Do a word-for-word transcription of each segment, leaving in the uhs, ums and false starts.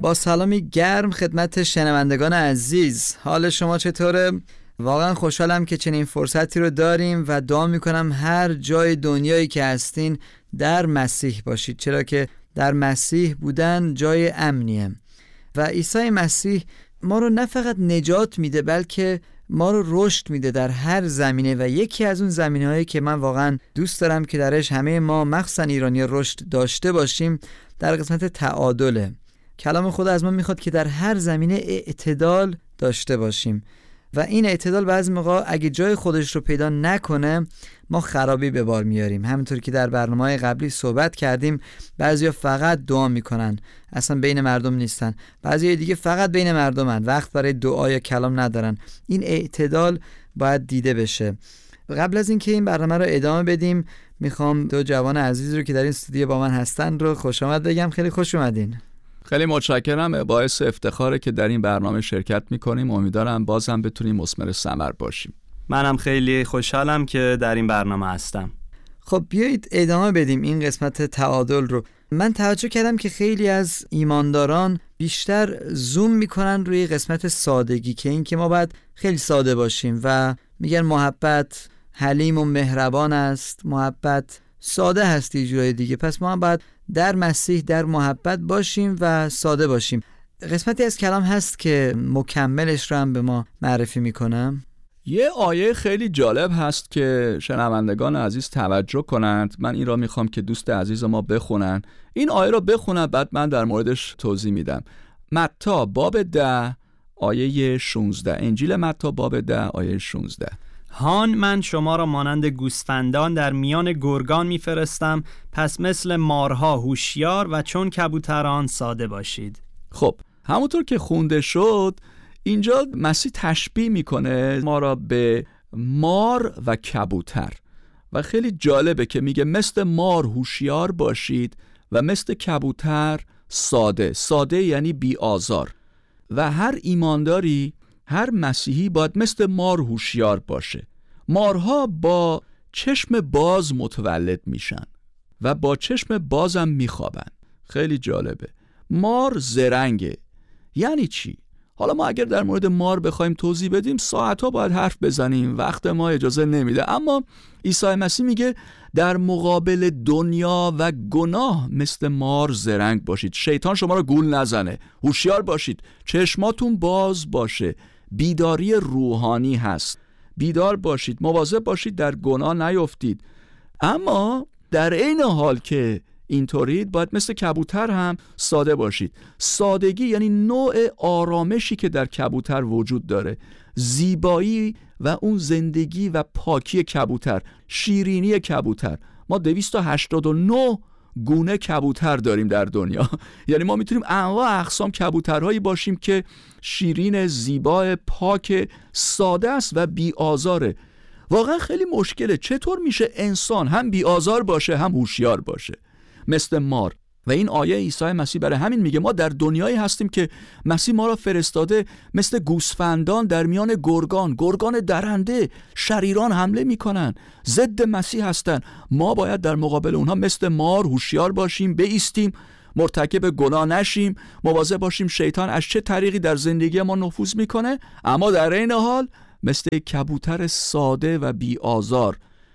با سلامی گرم خدمت شنوندگان عزیز، حال شما چطوره؟ واقعا خوشحالم که چنین فرصتی رو داریم و دعا میکنم هر جای دنیایی که هستین در مسیح باشید، چرا که در مسیح بودن جای امنیه و عیسی مسیح ما رو نه فقط نجات میده بلکه ما رو رشد میده در هر زمینه و یکی از اون زمینه‌هایی که من واقعا دوست دارم که درش همه ما مخصوصا ایرانی رشد داشته باشیم در قسمت تعادله. کلام خدا از ما میخواد که در هر زمینه اعتدال داشته باشیم و این اعتدال بعضی موقع اگه جای خودش رو پیدا نکنه ما خرابی به بار میاریم. همونطور که در برنامه‌های قبلی صحبت کردیم، بعضیا فقط دعا میکنن، اصلا بین مردم نیستن، بعضیا دیگه فقط بین مردمن، وقت برای دعا یا کلام ندارن. این اعتدال باید دیده بشه. قبل از اینکه این برنامه رو ادامه بدیم میخوام دو جوان عزیز رو که در این استودیو با من هستن رو خوش آمد بگم. خیلی خوش اومدین. خیلی متشکرم، باعث افتخاره که در این برنامه شرکت میکنیم. امیدوارم بازم بتونیم مثمر ثمر باشیم. منم خیلی خوشحالم که در این برنامه هستم. خب بیایید ادامه بدیم این قسمت تعادل رو. من توجه کردم که خیلی از ایمانداران بیشتر زوم میکنن روی قسمت سادگی، که این که ما باید خیلی ساده باشیم و میگن محبت حلیم و مهربان است، محبت ساده هست یه جورای دیگه، پس ما هم باید در مسیح در محبت باشیم و ساده باشیم. قسمتی از کلام هست که مکملش رو هم به ما معرفی میکنم. یه آیه خیلی جالب هست که شنوندگان عزیز توجه کنند. من این را میخوام که دوست عزیز ما بخونن. این آیه رو بخونن، بعد من در موردش توضیح میدم. متی باب ده آیه شانزده. انجیل متی باب ده آیه شانزده. هان من شما را مانند گوسفندان در میان گرگان میفرستم، پس مثل مارها هوشیار و چون کبوتران ساده باشید. خب همونطور که خونده شد اینجا مسیح تشبیه میکنه ما را به مار و کبوتر و خیلی جالبه که میگه مثل مار هوشیار باشید و مثل کبوتر ساده. ساده یعنی بی آزار و هر ایمانداری، هر مسیحی باید مثل مار هوشیار باشه. مارها با چشم باز متولد میشن و با چشم بازم میخوابن. خیلی جالبه. مار زرنگه. یعنی چی؟ حالا ما اگر در مورد مار بخوایم توضیح بدیم ساعتها باید حرف بزنیم، وقت ما اجازه نمیده. اما عیسی مسیح میگه در مقابل دنیا و گناه مثل مار زرنگ باشید، شیطان شما رو گول نزنه، هوشیار باشید، چشماتون باز باشه. بیداری روحانی هست، بیدار باشید، مواظب باشید در گناه نیفتید. اما در عین حال که اینطورید باید مثل کبوتر هم ساده باشید. سادگی یعنی نوع آرامشی که در کبوتر وجود داره، زیبایی و اون زندگی و پاکی کبوتر، شیرینی کبوتر. ما دویست و هشتاد و نه گونه کبوتر داریم در دنیا. یعنی ما میتونیم انواع اقسام کبوترهایی باشیم که شیرین، زیبا، پاک، ساده است و بی آزاره. واقعا خیلی مشکله چطور میشه انسان هم بی آزار باشه هم هوشیار باشه مثل مار. و این آیه عیسی مسیح برای همین میگه ما در دنیایی هستیم که مسیح ما را فرستاده مثل گوسفندان در میان گرگان. گرگان درنده، شریران حمله میکنن، ضد مسیح هستن. ما باید در مقابل اونها مثل مار هوشیار باشیم، بایستیم، مرتکب گناه نشیم، مواظب باشیم شیطان از چه طریقی در زندگی ما نفوذ میکنه، اما در این حال مثل کبوتر ساده و بی آزار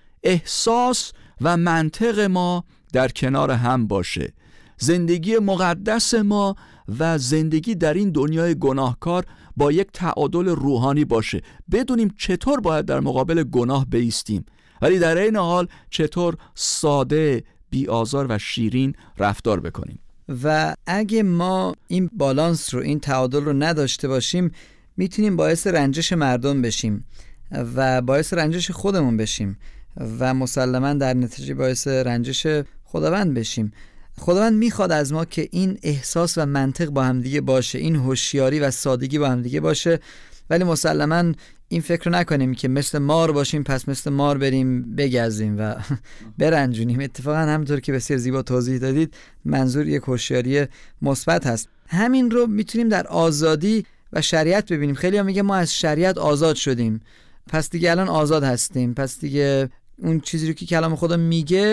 احساس و منطق ما در کنار هم باشه. زندگی مقدس ما و زندگی در این دنیای گناهکار با یک تعادل روحانی باشه. بدونیم چطور باید در مقابل گناه بایستیم، ولی در این حال چطور ساده، بی آزار و شیرین رفتار بکنیم. و اگه ما این بالانس رو، این تعادل رو نداشته باشیم، میتونیم باعث رنجش مردم بشیم و باعث رنجش خودمون بشیم و مسلماً در نتیجه باعث رنجش خداوند بشیم. خداوند میخواد از ما که این احساس و منطق با هم دیگه باشه، این هوشیاری و سادگی با هم دیگه باشه، ولی مسلماً این فکر رو نکنیم که مثل مار باشیم پس مثل مار بریم بگزیم و برنجونیم. اتفاقا همونطور که بسیار زیبا توضیح دادید منظور یک هوشیاری مثبت هست. همین رو میتونیم در آزادی و شریعت ببینیم. خیلی ها میگه ما از شریعت آزاد شدیم، پس دیگه الان آزاد هستیم، پس دیگه اون چیزی رو که کلام خدا میگه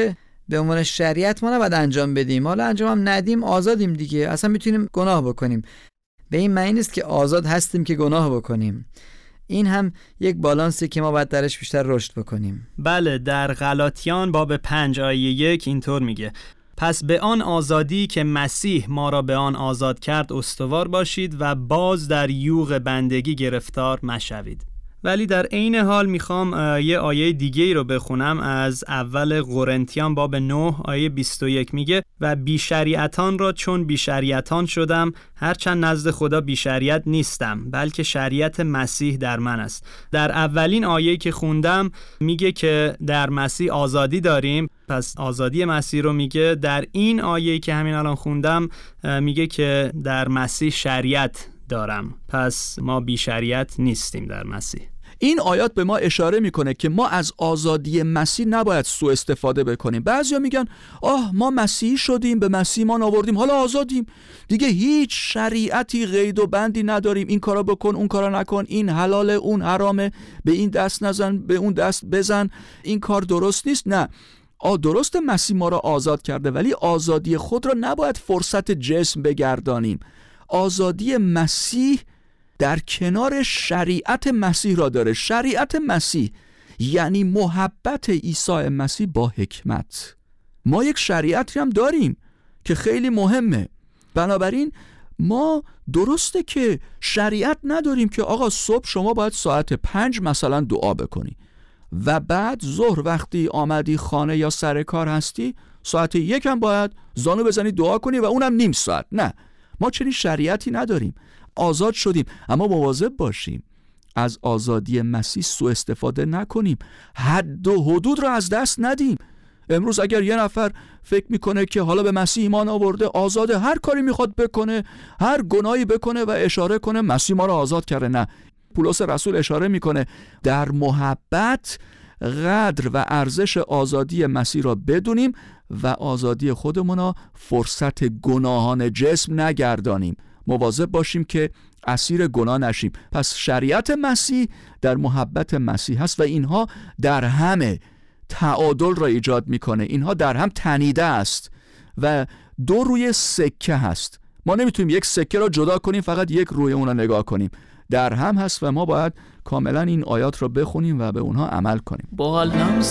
به عنوان شریعت ما نباید انجام بدیم، حالا انجام هم ندیم آزادیم دیگه، اصلا میتونیم گناه بکنیم. به این معنی نیست که آزاد هستیم که گناه بکنیم. این هم یک بالانسی که ما باید درش بیشتر رشد بکنیم. بله، در غلاطیان باب پنج آیه یک اینطور میگه: پس به آن آزادی که مسیح ما را به آن آزاد کرد استوار باشید و باز در یوغ بندگی گرفتار مشوید. ولی در عین حال میخوام یه آیه دیگه ای رو بخونم از اول قرنتیان باب نه آیه بیست و یک. میگه: و بی شریعتان را چون بی شریعتان شدم، هرچند نزد خدا بی شریعت نیستم، بلکه شریعت مسیح در من است. در اولین آیه که خوندم میگه که در مسیح آزادی داریم، پس آزادی مسیح رو میگه. در این آیه که همین الان خوندم میگه که در مسیح شریعت دارم، پس ما بی شریعت نیستیم در مسیح. این آیات به ما اشاره میکنه که ما از آزادی مسیح نباید سوء استفاده بکنیم. بعضیا میگن آه ما مسیحی شدیم، به مسیح ما آوردیم، حالا آزادیم دیگه، هیچ شریعتی قید و بندی نداریم، این کارا بکن اون کارا نکن، این حلاله اون حرامه، به این دست نزن به اون دست بزن، این کار درست نیست. نه، آ درست مسیح ما را آزاد کرده، ولی آزادی خود را نباید فرصت جسم بگردانیم. آزادی مسیح در کنار شریعت مسیح را داره. شریعت مسیح یعنی محبت عیسی مسیح با حکمت. ما یک شریعتی هم داریم که خیلی مهمه. بنابراین ما درسته که شریعت نداریم که آقا صبح شما باید ساعت پنج مثلا دعا بکنی و بعد ظهر وقتی آمدی خانه یا سر کار هستی ساعت یک هم باید زانو بزنی دعا کنی و اونم نیم ساعت. نه، ما چنین شریعتی نداریم. آزاد شدیم، اما مواظب باشیم از آزادی مسیح سوء استفاده نکنیم، حد و حدود را از دست ندیم. امروز اگر یه نفر فکر میکنه که حالا به مسیح ایمان آورده، آزاده، هر کاری میخواد بکنه، هر گناهی بکنه و اشاره کنه مسیح ما را آزاد کرده، نه. پولس رسول اشاره میکنه در محبت قدر و ارزش آزادی مسیح را بدونیم و آزادی خودمون را فرصت گناهان جسم نگردانیم. مواظب باشیم که اسیر گناه نشیم. پس شریعت مسیح در محبت مسیح هست و اینها در همه تعادل را ایجاد میکنه. اینها در هم تنیده است و دو روی سکه هست. ما نمیتونیم یک سکه را جدا کنیم فقط یک روی اون را نگاه کنیم، در هم هست و ما باید کاملا این آیات را بخونیم و به اونها عمل کنیم. با